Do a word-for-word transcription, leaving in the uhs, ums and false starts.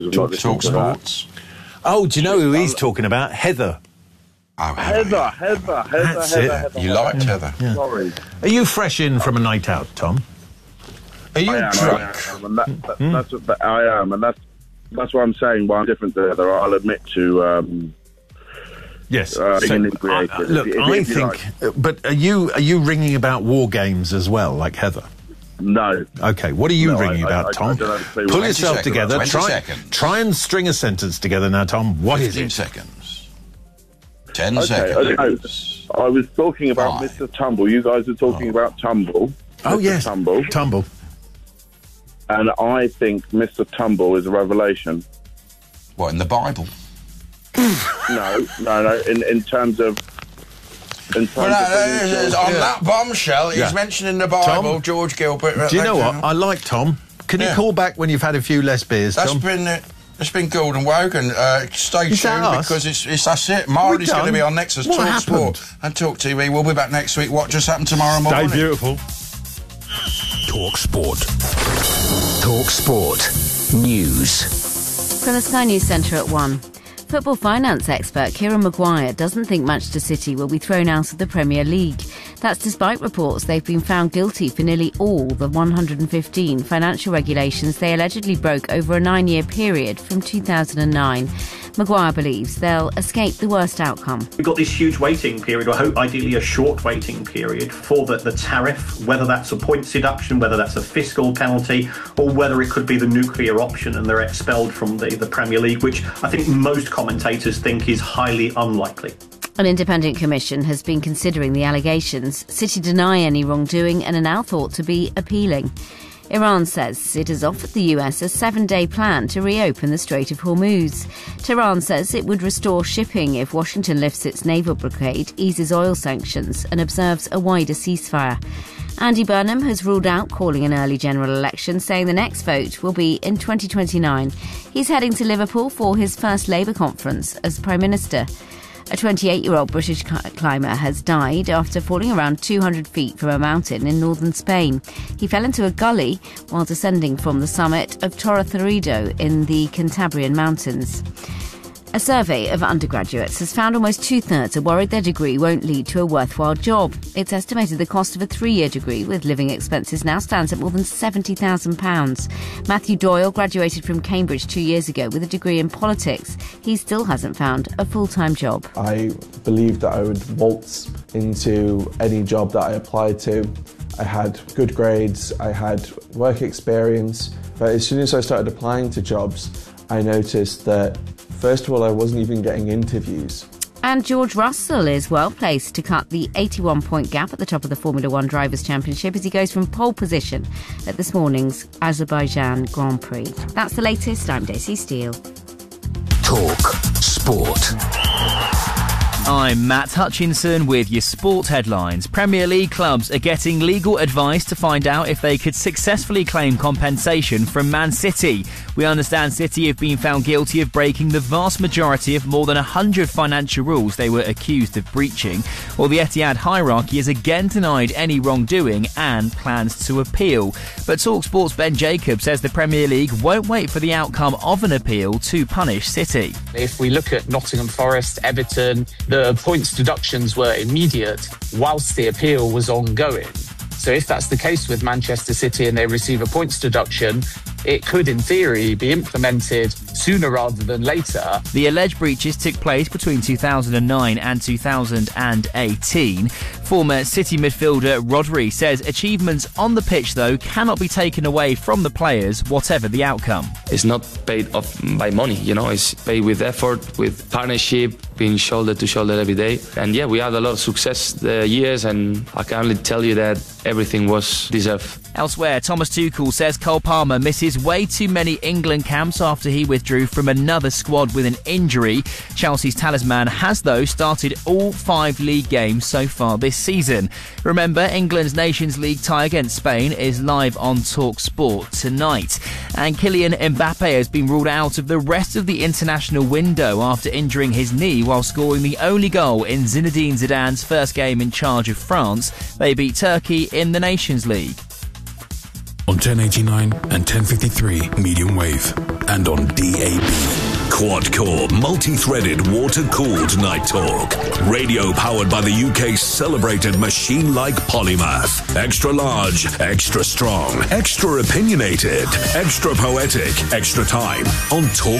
Talk, talk sports. Oh, do you know who he's talking about? Heather. Oh, Heather, Heather, Heather, That's Heather, it. Heather. You liked Heather. Yeah. Sorry. Are you fresh in from a night out, Tom? Are you I am, drunk? I am, and that, that, mm. that's what the, I am, and that's that's what I'm saying. Why I'm different to Heather, I'll admit to. Um, yes. Uh, so, I, I, look, if, if, I if think. like. But are you are you ringing about war games as well, like Heather? No. Okay. What are you no, ringing I, about, I, I, Tom? I don't have a clue. Pull yourself seconds, together. twenty Try seconds. try and string a sentence together now, Tom. What is Fifteen it? seconds. Ten okay, seconds. I, I was talking about Five. Mister Tumble. You guys are talking Oh. about Tumble. Oh Mister yes, Tumble. Tumble. And I think Mister Tumble is a revelation. What, in the Bible? No, no, no. In in terms of. In terms Well, of that bringing is, children- on that bombshell, he's Yeah. mentioned in the Bible, Tom? George Gilbert. Do you know what? I like Tom. Can you Yeah. call back when you've had a few less beers, That's Tom? been it. It's been Golden Wogan. Uh, stay Is that tuned us? because it's, it's that's it. Marley's We're going to done? be on next as What Talk happened? Sport and Talk T V. We'll be back next week. What just happened tomorrow morning? Stay beautiful. Talk Sport. Talk Sport. News. From the Sky News Centre at one. Football finance expert Kieran Maguire doesn't think Manchester City will be thrown out of the Premier League. That's despite reports they've been found guilty for nearly all the one hundred fifteen financial regulations they allegedly broke over a nine-year period from two thousand nine. Maguire believes they'll escape the worst outcome. We've got this huge waiting period, or hope ideally a short waiting period for the, the tariff, whether that's a points deduction, whether that's a fiscal penalty, or whether it could be the nuclear option and they're expelled from the, the Premier League, which I think most commentators think is highly unlikely. An independent commission has been considering the allegations. City deny any wrongdoing and are now thought to be appealing. Iran says it has offered the U S a seven-day plan to reopen the Strait of Hormuz. Tehran says it would restore shipping if Washington lifts its naval blockade, eases oil sanctions and observes a wider ceasefire. Andy Burnham has ruled out calling an early general election, saying the next vote will be in twenty twenty-nine. He's heading to Liverpool for his first Labour conference as Prime Minister. A twenty-eight-year-old British climber has died after falling around two hundred feet from a mountain in northern Spain. He fell into a gully while descending from the summit of Torre Cerrado in the Cantabrian Mountains. A survey of undergraduates has found almost two-thirds are worried their degree won't lead to a worthwhile job. It's estimated the cost of a three-year degree with living expenses now stands at more than seventy thousand pounds. Matthew Doyle graduated from Cambridge two years ago with a degree in politics. He still hasn't found a full-time job. I believed that I would waltz into any job that I applied to. I had good grades, I had work experience, but as soon as I started applying to jobs, I noticed that first of all, I wasn't even getting interviews. And George Russell is well placed to cut the eighty-one point gap at the top of the Formula One Drivers' Championship as he goes from pole position at this morning's Azerbaijan Grand Prix. That's the latest. I'm Daisy Steele. Talk Sport. I'm Matt Hutchinson with your sport headlines. Premier League clubs are getting legal advice to find out if they could successfully claim compensation from Man City. We understand City have been found guilty of breaking the vast majority of more than one hundred financial rules they were accused of breaching, while the Etihad hierarchy has again denied any wrongdoing and plans to appeal. But TalkSport's Ben Jacobs says the Premier League won't wait for the outcome of an appeal to punish City. If we look at Nottingham Forest, Everton, the points deductions were immediate whilst the appeal was ongoing. So if that's the case with Manchester City and they receive a points deduction, it could, in theory, be implemented sooner rather than later. The alleged breaches took place between two thousand nine and two thousand eighteen. Former City midfielder Rodri says achievements on the pitch, though, cannot be taken away from the players, whatever the outcome. It's not paid off by money, you know, it's paid with effort, with partnership, being shoulder to shoulder every day. And yeah, we had a lot of success the years, and I can only tell you that everything was deserved. Elsewhere, Thomas Tuchel says Cole Palmer misses way too many England camps after he withdrew from another squad with an injury. Chelsea's talisman has, though, started all five league games so far this season. Remember, England's Nations League tie against Spain is live on TalkSport tonight. And Kylian Mbappe has been ruled out of the rest of the international window after injuring his knee while scoring the only goal in Zinedine Zidane's first game in charge of France. They beat Turkey in the Nations League. On ten eighty-nine and ten fifty-three medium wave. and on D A B. Quad-core, multi-threaded, water-cooled Night Talk. Radio powered by the U K's celebrated machine-like polymath. Extra large, extra strong, extra opinionated, extra poetic, extra time on Talk